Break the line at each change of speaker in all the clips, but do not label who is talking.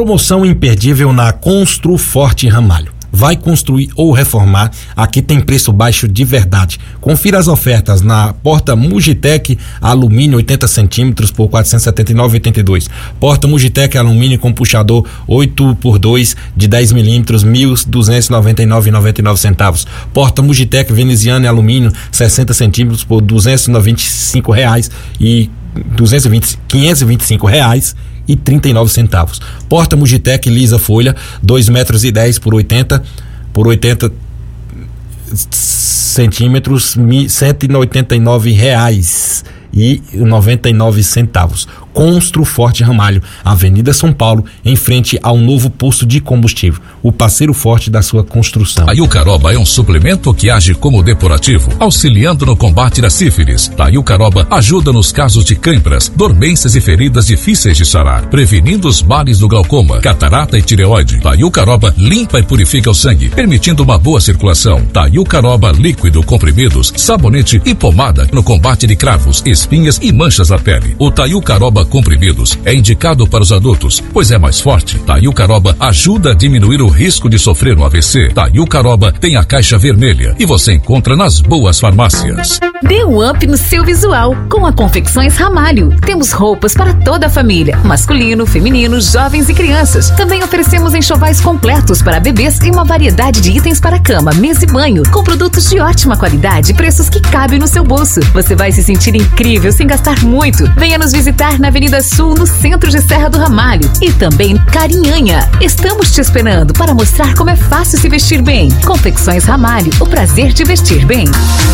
Promoção imperdível na Construforte Ramalho. Vai construir ou reformar? Aqui tem preço baixo de verdade. Confira as ofertas na porta Mugitec alumínio 80 centímetros por R$ 479,82. Porta Mugitec alumínio com puxador 8x2 de 10 milímetros, R$ 1.299,99. Porta Mugitec veneziana alumínio 60 centímetros por R$ 525,39. Porta Mugitec lisa folha 2,10 metros por 80 centímetros, R$ 189,99. Construforte Ramalho, Avenida São Paulo, em frente ao novo posto de combustível, o parceiro forte da sua construção.
A Iucaroba é um suplemento que age como depurativo, auxiliando no combate da sífilis. A Iucaroba ajuda nos casos de câimbras, dormências e feridas difíceis de sarar, prevenindo os males do glaucoma, catarata e tireoide. A Iucaroba limpa e purifica o sangue, permitindo uma boa circulação. A Iucaroba líquido, comprimidos, sabonete e pomada no combate de cravos, espinhas e manchas na pele. O Iucaroba comprimidos é indicado para os adultos, pois é mais forte. Iucaroba ajuda a diminuir o risco de sofrer um AVC. Iucaroba tem a caixa vermelha e você encontra nas boas farmácias.
Dê um up no seu visual com a Confecções Ramalho. Temos roupas para toda a família, masculino, feminino, jovens e crianças. Também oferecemos enxovais completos para bebês e uma variedade de itens para cama, mesa e banho, com produtos de ótima qualidade e preços que cabem no seu bolso. Você vai se sentir incrível sem gastar muito. Venha nos visitar na Avenida Sul, no centro de Serra do Ramalho, e também Carinhanha. Estamos te esperando para mostrar como é fácil se vestir bem. Confecções Ramalho, o prazer de vestir bem.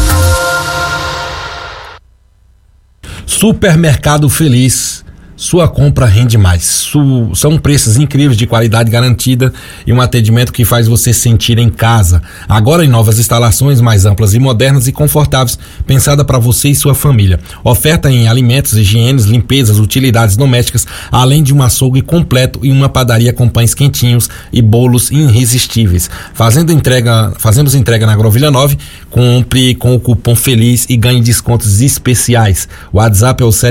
Supermercado Feliz. Sua compra rende mais. São preços incríveis de qualidade garantida e um atendimento que faz você sentir em casa. Agora em novas instalações mais amplas e modernas e confortáveis, pensada para você e sua família. Oferta em alimentos, higienes, limpezas, utilidades domésticas, além de um açougue completo e uma padaria com pães quentinhos e bolos irresistíveis. Fazemos entrega na Grovilha 9. Compre com o cupom FELIZ e ganhe descontos especiais. O WhatsApp é o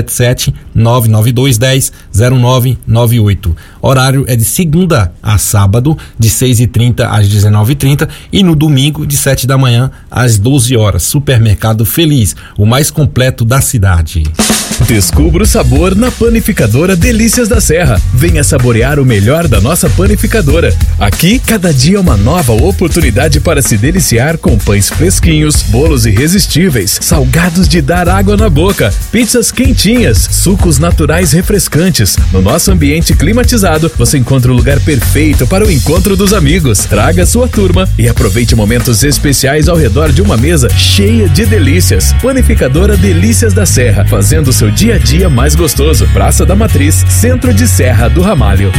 77992100998. Horário é de segunda a sábado, de 6h30 às 19h30 e no domingo, de 7 da manhã às 12 horas. Supermercado Feliz, o mais completo da cidade.
Descubra o sabor na Panificadora Delícias da Serra. Venha saborear o melhor da nossa panificadora. Aqui, cada dia é uma nova oportunidade para se deliciar com pães fresquinhos, bolos irresistíveis, salgados de dar água na boca, pizzas quentinhas, sucos naturais refrescantes. No nosso ambiente climatizado, você encontra o lugar perfeito para o encontro dos amigos. Traga sua turma e aproveite momentos especiais ao redor de uma mesa cheia de delícias. Panificadora Delícias da Serra, fazendo seu dia a dia mais gostoso. Praça da Matriz, centro de Serra do Ramalho.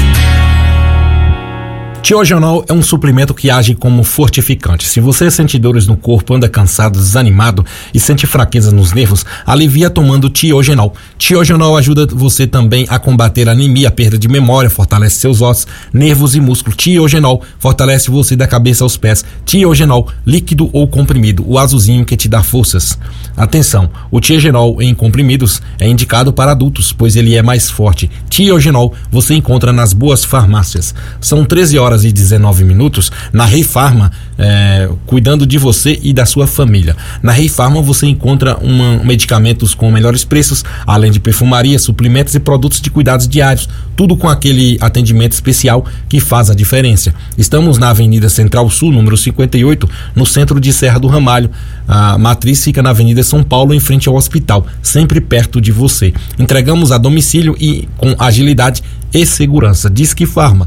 Tiogenol é um suplemento que age como fortificante. Se você sente dores no corpo, anda cansado, desanimado e sente fraqueza nos nervos, alivia tomando Tiogenol. Tiogenol ajuda você também a combater a anemia, perda de memória, fortalece seus ossos, nervos e músculos. Tiogenol fortalece você da cabeça aos pés. Tiogenol, líquido ou comprimido, o azulzinho que te dá forças. Atenção, o Tiogenol em comprimidos é indicado para adultos, pois ele é mais forte. Tiogenol você encontra nas boas farmácias. São 13h19 na Rei Farma, cuidando de você e da sua família. Na Rei Farma você encontra medicamentos com melhores preços, além de perfumaria, suplementos e produtos de cuidados diários, tudo com aquele atendimento especial que faz a diferença. Estamos na Avenida Central Sul, número 58, no centro de Serra do Ramalho. A matriz fica na Avenida São Paulo, em frente ao hospital, sempre perto de você. Entregamos a domicílio e com agilidade e segurança. Disque Farma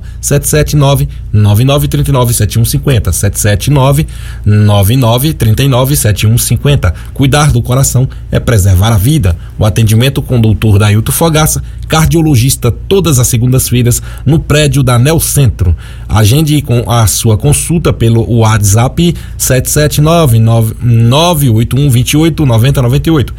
779-9939-7150, 779-9939-7150. Cuidar do coração é preservar a vida. O atendimento com o Dr. Dailton Fogaça, cardiologista, todas as segundas-feiras no prédio da Nel Centro. Agende com a sua consulta pelo WhatsApp 779-98128-9098,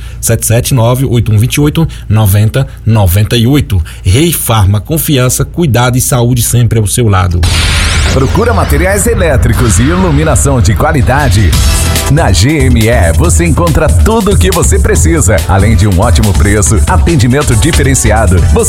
779-8128-9098. Rei Farma, confiança, cuidado e saúde sempre ao seu lado.
Procura materiais elétricos e iluminação de qualidade? Na GME você encontra tudo o que você precisa, além de um ótimo preço, atendimento diferenciado. Você